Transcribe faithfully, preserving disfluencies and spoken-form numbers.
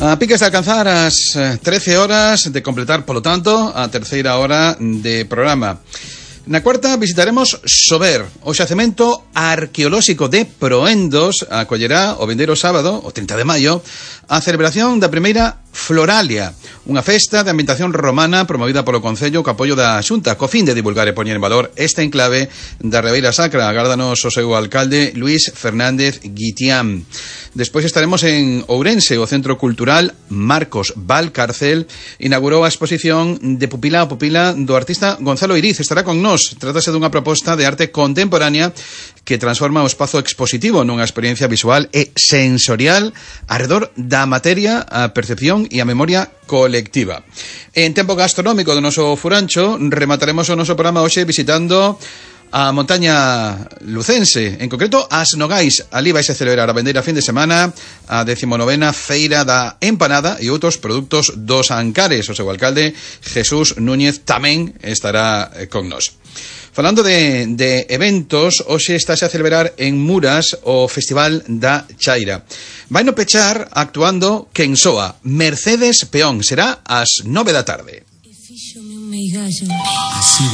A piques de alcanzar as trece horas, de completar, polo tanto, a terceira hora de programa. Na cuarta visitaremos Sober, o xacemento arqueolóxico de Proendos. Acollerá o vindeiro sábado, o trinta de maio, a celebración da primeira Floralia, unha festa de ambientación romana promovida polo Concello co apoio da Xunta, co fin de divulgar e poñer en valor esta enclave da Ribeira Sacra. Agárdanos o seu alcalde Luis Fernández Guitián. Despois estaremos en Ourense. O Centro Cultural Marcos Valcárcel inaugurou a exposición de Pupila a Pupila do artista Gonzalo Iriz. Estará con nós. Trátase dunha proposta de arte contemporánea que transforma o espazo expositivo nunha experiencia visual e sensorial arredor da materia, a percepción e a memoria colectiva. En tempo gastronómico do noso furancho, remataremos o noso programa hoxe visitando a montaña lucense, en concreto as Nogais. Ali vais a celebrar a vendeira fin de semana a decimonovena Feira da Empanada e outros produtos dos Ancares. O seu alcalde, Jesús Núñez, tamén estará con nós. Falando de, de eventos, hoxe estáse a celebrar en Muras o Festival da Chaira. Vai no pechar actuando quen soa, Mercedes Peón. Será ás nove da tarde. Así